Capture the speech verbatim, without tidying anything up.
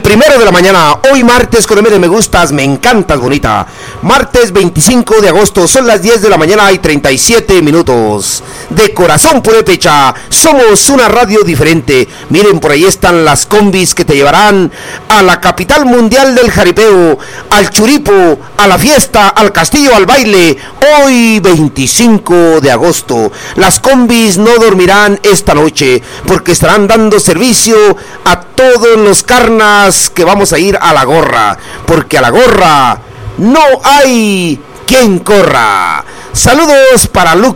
primero de la mañana, hoy martes con M de me gustas, me encantas bonita. Martes veinticinco de agosto, son las diez de la mañana y treinta y siete minutos. De corazón purépecha, somos una radio diferente. Miren, por ahí están las combis que te llevarán a la capital mundial del jaripeo, al churipo, a la fiesta, al castillo, al baile. Hoy veinticinco de agosto, las combis no dormirán esta noche porque estarán dando servicio a todos los carnas que vamos a ir a la gorra, porque a la gorra no hay quien corra. Saludos para Luke